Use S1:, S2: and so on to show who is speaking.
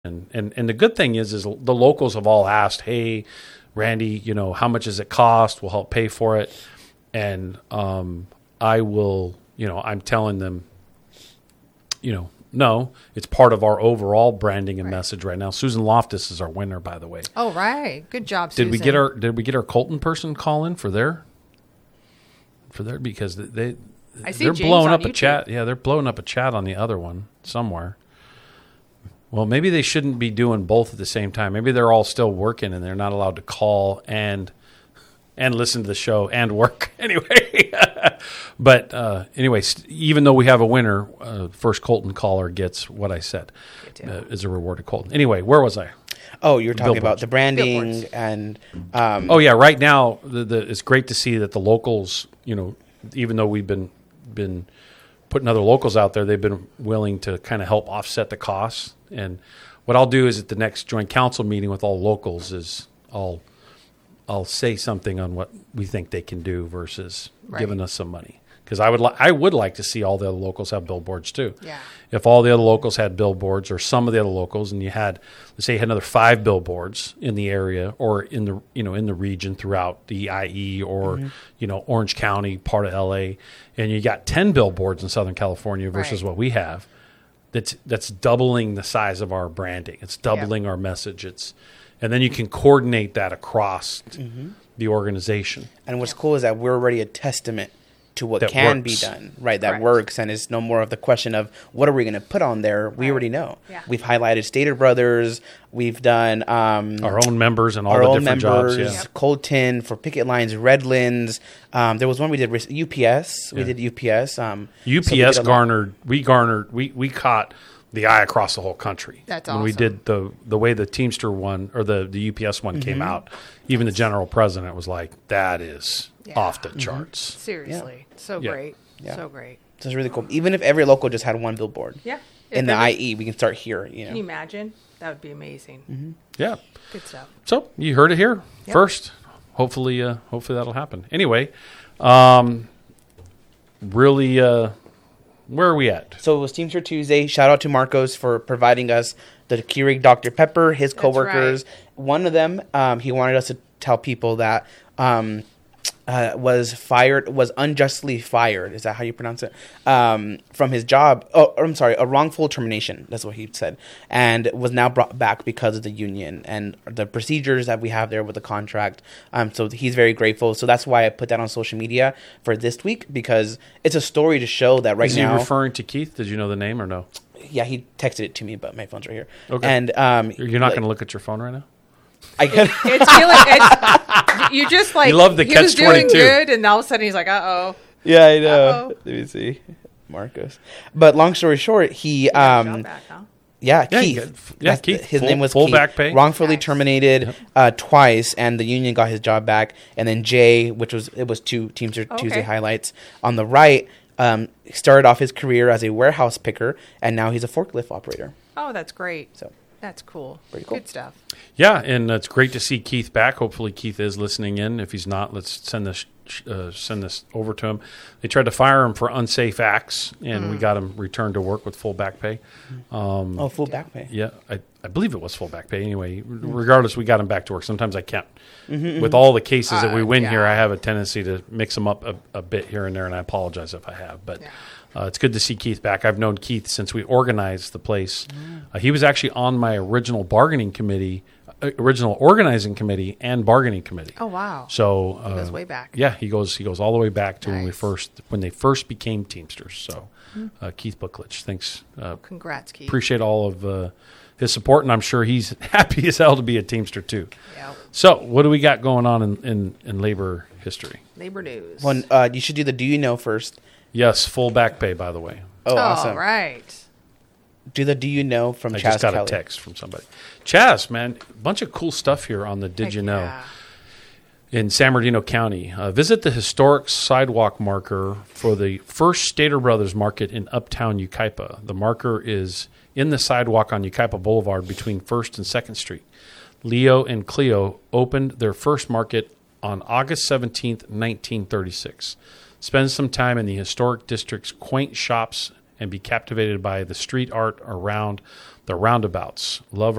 S1: And the good thing is the locals have all asked, hey, Randy, how much does it cost? We'll help pay for it. And I will, I'm telling them, no, it's part of our overall branding and message right now. Susan Loftus is our winner, by the way.
S2: Oh, right. Good job, Susan.
S1: Did we get our Colton person call in for their because they're blowing up a chat. Yeah, they're blowing up a chat on the other one somewhere. Well, maybe they shouldn't be doing both at the same time. Maybe they're all still working and they're not allowed to call and listen to the show and work anyway. But anyway, even though we have a winner, first Colton caller gets what I said as a reward to Colton. Anyway, where was I?
S3: Oh, you were talking about the branding and.
S1: Oh yeah, right now it's great to see that the locals, even though we've been putting other locals out there, they've been willing to kind of help offset the costs. And what I'll do is at the next joint council meeting with all locals is I'll say something on what we think they can do versus giving us some money. Because I would like to see all the other locals have billboards too. Yeah. If all the other locals had billboards, or some of the other locals, and you had, let's say, you had another 5 billboards in the area or in the in the region throughout the IE or Orange County, part of LA, and you got 10 billboards in Southern California versus what we have. That's doubling the size of our branding. It's doubling our message. And then you can coordinate that across the organization.
S3: And what's cool is that we're already a testament to what can be done, right? That works, and it's no more of the question of what are we going to put on there. We already know. Yeah. We've highlighted Stater Brothers. We've done
S1: our own members and all the different jobs. Yeah.
S3: Colton for picket lines, Redlands. There was one we did UPS. We did UPS.
S1: UPS we caught the eye across the whole country.
S2: That's awesome.
S1: When we did the way the Teamster one or the UPS one came out, even the general president was like, that is off the charts.
S2: Seriously. So great. Yeah. So great.
S3: So it's really cool. Even if every local just had one billboard in the IE, we can start here. Can
S2: you imagine? That would be amazing.
S1: Mm-hmm. Yeah.
S2: Good stuff.
S1: So you heard it here first. Hopefully that'll happen. Anyway, really... where are we at?
S3: So it was Teamster Tuesday. Shout out to Marcos for providing us the Keurig Dr. Pepper, his coworkers. Right. One of them, he wanted us to tell people that was unjustly fired. Is that how you pronounce it? From his job. Oh, I'm sorry, a wrongful termination. That's what he said. And was now brought back because of the union and the procedures that we have there with the contract. So he's very grateful. So that's why I put that on social media for this week, because it's a story to show that now. Is he
S1: referring to Keith? Did you know the name or no?
S3: Yeah, he texted it to me, but my phone's right here.
S1: Okay.
S3: And
S1: you're not going to look at your phone right now?
S2: You just like,
S1: you love the
S2: he was doing good, and all of a sudden he's like, uh-oh.
S3: Yeah, I know. Uh-oh. Let me see. Marcos. But long story short, he... job back, huh? Yeah, Keith.
S1: Keith.
S3: His name was
S1: full
S3: Keith.
S1: Back pay.
S3: Wrongfully terminated twice, and the union got his job back. And then Jay, it was 2 Teamster Tuesday highlights. On the right, started off his career as a warehouse picker, and now he's a forklift operator.
S2: Oh, that's great. So that's cool.
S3: Pretty cool.
S2: Good stuff.
S1: Yeah, and it's great to see Keith back. Hopefully Keith is listening in. If he's not, let's send this over to him. They tried to fire him for unsafe acts, and we got him returned to work with full back pay.
S3: Full back pay.
S1: Yeah, I believe it was full back pay. Anyway, regardless, we got him back to work. Sometimes I can't. With all the cases that we win here, I have a tendency to mix them up a bit here and there, and I apologize if I have. But it's good to see Keith back. I've known Keith since we organized the place. He was actually on my original organizing committee and bargaining committee.
S2: Oh wow!
S1: So
S2: he goes way back.
S1: Yeah, he goes all the way back to when they first became Teamsters. So Keith Booklich, thanks.
S2: Congrats, Keith.
S1: Appreciate all of his support, and I'm sure he's happy as hell to be a Teamster too.
S2: Yeah.
S1: So what do we got going on in labor history?
S2: Labor news.
S3: Well, you should do the Do You Know first.
S1: Yes, full back pay, by the way.
S3: Oh, awesome.
S2: Right.
S3: Do the Do You Know from Chaz Kelly.
S1: I just got a text from somebody. Chaz, man, a bunch of cool stuff here on the Did You Know in San Bernardino County. Visit the historic sidewalk marker for the first Stater Brothers Market in Uptown Yucaipa. The marker is in the sidewalk on Yucaipa Boulevard between 1st and 2nd Street. Leo and Cleo opened their first market on August 17th, 1936. Spend some time in the historic district's quaint shops and be captivated by the street art around the roundabouts, love